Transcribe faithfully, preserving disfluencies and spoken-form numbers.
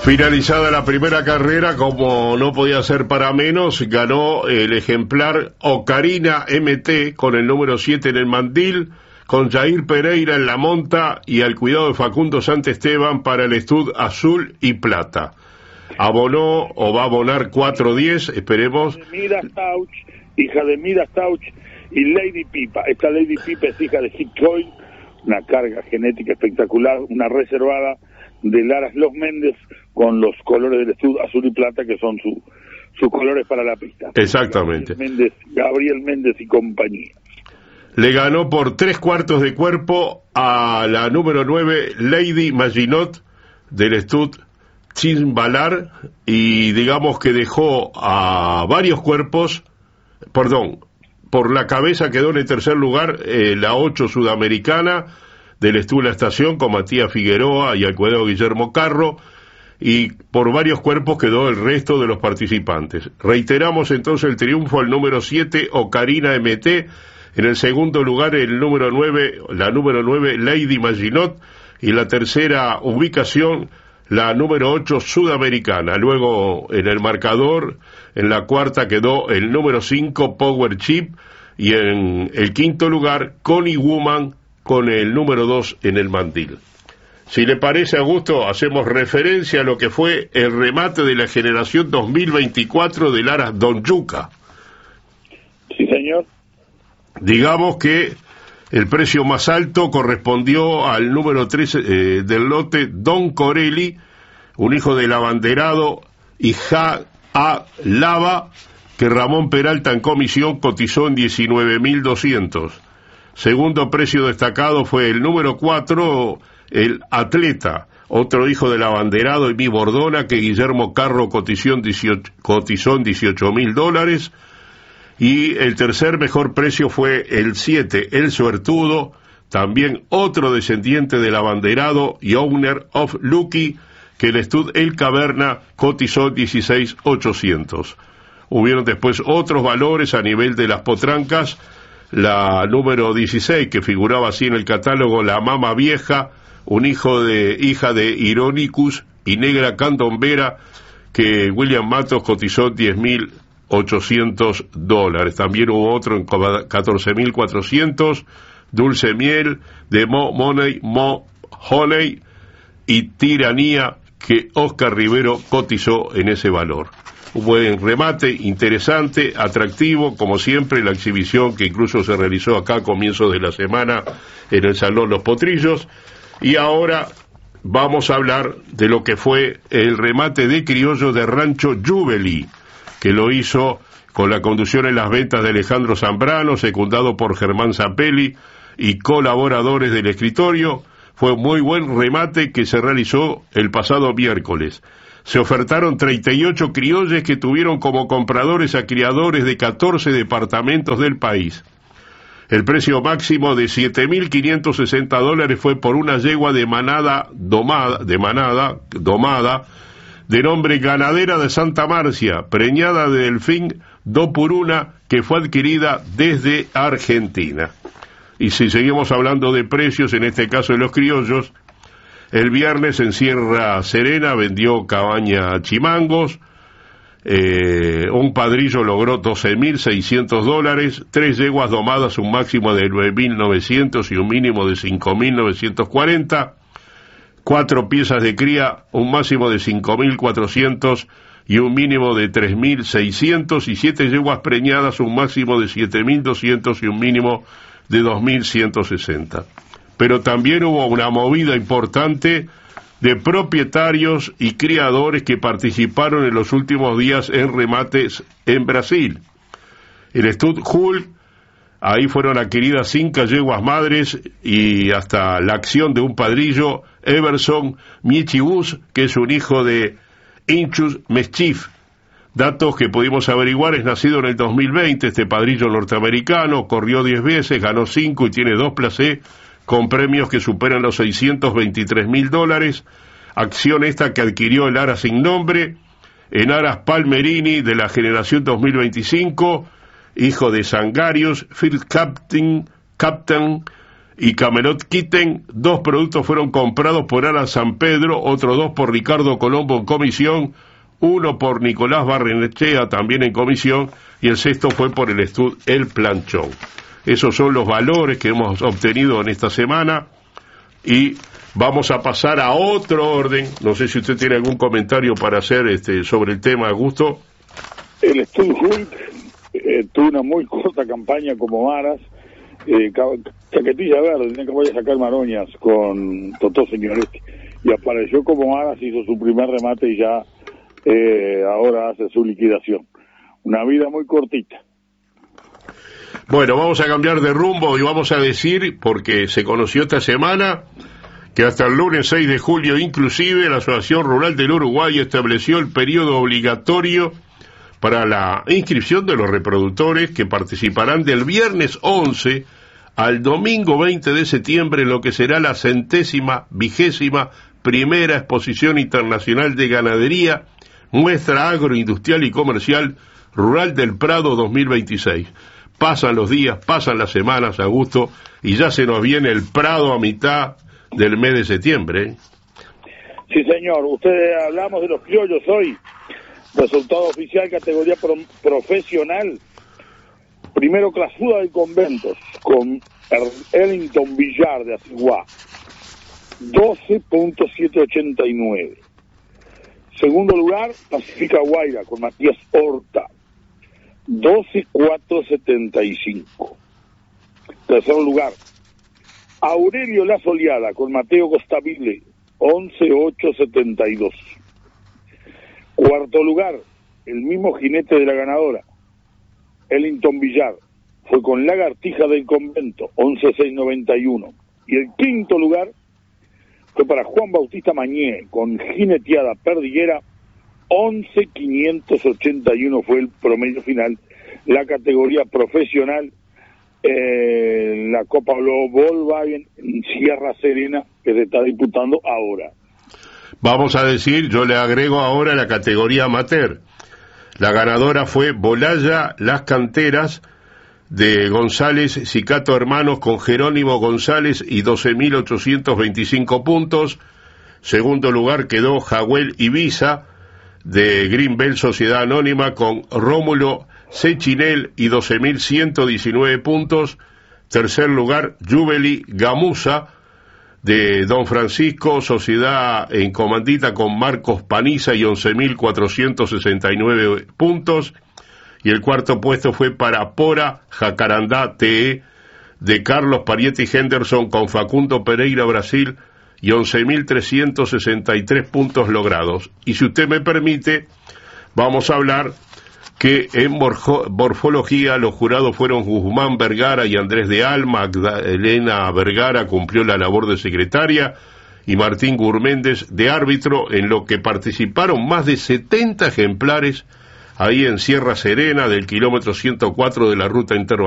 Finalizada la primera carrera, como no podía ser para menos, ganó el ejemplar Ocarina M T con el número siete en el mandil, con Jair Pereira en la monta y al cuidado de Facundo Santesteban para el Stud azul y plata. Abonó o va a abonar cuatro diez, esperemos. Mira Stauch, hija de Mira Stauch y Lady Pipa. Esta Lady Pipa es hija de Hip Coin, una carga genética espectacular, una reservada de Laras Los Méndez con los colores del Stud azul y plata que son su, sus colores para la pista. Exactamente. Gabriel Méndez, Gabriel Méndez y compañía. Le ganó por tres cuartos de cuerpo a la número nueve, Lady Maginot, del Stud Chimbalar, y digamos que dejó a varios cuerpos, perdón, por la cabeza quedó en el tercer lugar eh, la ocho sudamericana del Stud La Estación con Matías Figueroa y al cuidado Guillermo Carro, y por varios cuerpos quedó el resto de los participantes. Reiteramos entonces el triunfo al número siete, Ocarina M T, en el segundo lugar el número nueve, la número nueve, Lady Maginot, y la tercera ubicación, la número ocho, Sudamericana. Luego en el marcador, en la cuarta quedó el número cinco, Power Chip, y en el quinto lugar, Connie Woman, con el número dos en el mandil. Si le parece, Augusto, hacemos referencia a lo que fue el remate de la generación dos mil veinticuatro del Aras Don Yuca. Sí, señor. Digamos que el precio más alto correspondió al número tres eh, del lote, Don Corelli, un hijo del abanderado y Ja A Lava, que Ramón Peralta en comisión cotizó en diecinueve mil doscientos. Segundo precio destacado fue el número cuatro, el Atleta, otro hijo del abanderado y mi Bordona, que Guillermo Carro cotizó en dieciocho mil dólares. Y el tercer mejor precio fue el siete, el Suertudo, también otro descendiente del abanderado y owner of Lucky, que el Stud El Caverna cotizó dieciséis mil ochocientos. Hubieron después otros valores a nivel de las potrancas. La número dieciséis, que figuraba así en el catálogo, la Mama Vieja, un hijo de hija de Ironicus y Negra Candombera, que William Matos cotizó diez mil ochocientos dólares. También hubo otro en catorce mil cuatrocientos, Dulce Miel, de Mo Money, Mo Honey y Tiranía, que Oscar Rivero cotizó en ese valor. Un buen remate, interesante, atractivo, como siempre, la exhibición que incluso se realizó acá a comienzos de la semana en el Salón Los Potrillos. Y ahora vamos a hablar de lo que fue el remate de criollo de Rancho Juveli, que lo hizo con la conducción en las ventas de Alejandro Zambrano, secundado por Germán Zappelli y colaboradores del escritorio. Fue un muy buen remate que se realizó el pasado miércoles. Se ofertaron treinta y ocho criolles que tuvieron como compradores a criadores de catorce departamentos del país. El precio máximo de siete mil quinientos sesenta dólares fue por una yegua de manada domada, de manada domada, de nombre Ganadera de Santa Marcia, preñada de Delfín do por una, que fue adquirida desde Argentina. Y si seguimos hablando de precios, en este caso de los criollos, el viernes en Sierra Serena vendió cabaña Chimangos, eh, un padrillo logró doce mil seiscientos dólares, tres yeguas domadas un máximo de nueve mil novecientos y un mínimo de cinco mil novecientos cuarenta, cuatro piezas de cría, un máximo de cinco mil cuatrocientos y un mínimo de tres mil seiscientos, y siete yeguas preñadas, un máximo de siete mil doscientos y un mínimo de dos mil ciento sesenta. Pero también hubo una movida importante de propietarios y criadores que participaron en los últimos días en remates en Brasil. El Stud Hull, ahí fueron adquiridas cinco yeguas madres y hasta la acción de un padrillo, Everson Michibus, que es un hijo de Inchus Meschief. Datos que pudimos averiguar: es nacido en el dos mil veinte, este padrillo norteamericano, corrió diez veces, ganó cinco y tiene dos placés, con premios que superan los seiscientos veintitrés mil dólares, acción esta que adquirió el Aras sin nombre, en Aras Palmerini de la generación dos mil veinticinco, hijo de Sangarius, Field Captain, Captain y Camelot Kitten. Dos productos fueron comprados por Alan San Pedro, otros dos por Ricardo Colombo en comisión, uno por Nicolás Barrenechea también en comisión, y el sexto fue por el Estud El Planchón. Esos son los valores que hemos obtenido en esta semana, y vamos a pasar a otro orden. No sé si usted tiene algún comentario para hacer este sobre el tema, Augusto. El Estud Hulk eh, tuvo una muy corta campaña como Aras, eh, chaquetilla verde, tenía que vaya a sacar maroñas con Totó Señoretti, y apareció como Aras, hizo su primer remate y ya eh, ahora hace su liquidación. Una vida muy cortita. Bueno, vamos a cambiar de rumbo y vamos a decir, porque se conoció esta semana, que hasta el lunes seis de julio inclusive la Asociación Rural del Uruguay estableció el periodo obligatorio para la inscripción de los reproductores, que participarán del viernes once al domingo veinte de septiembre en lo que será la centésima vigésima primera Exposición Internacional de Ganadería, Muestra Agroindustrial y Comercial Rural del Prado dos mil veintiséis. Pasan los días, pasan las semanas, Augusto, y ya se nos viene el Prado a mitad del mes de septiembre, ¿eh? Sí, señor. Ustedes hablamos de los criollos hoy. Resultado oficial, categoría pro, profesional. Primero, clausura de conventos, con Ellington Villar de Aciguá, doce punto setecientos ochenta y nueve. Segundo lugar, Pacifica Guaira, con Matías Horta, doce mil cuatrocientos setenta y cinco. Tercer lugar, Aurelio La Soleada, con Mateo Costabile, once mil ochocientos setenta y dos. Cuarto lugar, el mismo jinete de la ganadora, Ellington Villar, fue con Lagartija del Convento, once mil seiscientos noventa y uno. Y el quinto lugar fue para Juan Bautista Mañé, con Jineteada Perdiguera, once mil quinientos ochenta y uno fue el promedio final. La categoría profesional, eh, la Copa Volkswagen en Sierra Serena, que se está disputando ahora. Vamos a decir, yo le agrego ahora la categoría amateur. La ganadora fue Bolaya Las Canteras, de González Cicato Hermanos, con Jerónimo González y doce mil ochocientos veinticinco puntos. Segundo lugar quedó Jahuel Ibiza, de Greenbelt Sociedad Anónima, con Rómulo Sechinel y doce mil ciento diecinueve puntos. Tercer lugar, Jubeli Gamusa, de Don Francisco Sociedad en Comandita, con Marcos Paniza y once mil cuatrocientos sesenta y nueve puntos. Y el cuarto puesto fue para Pora Jacarandá T E, de Carlos Parietti Henderson, con Facundo Pereira Brasil y once mil trescientos sesenta y tres puntos logrados. Y si usted me permite, vamos a hablar que en morfología los jurados fueron Guzmán Vergara y Andrés de Alma. Elena Vergara cumplió la labor de secretaria y Martín Gurméndez de árbitro, en lo que participaron más de setenta ejemplares ahí en Sierra Serena, del kilómetro ciento cuatro de la ruta interna.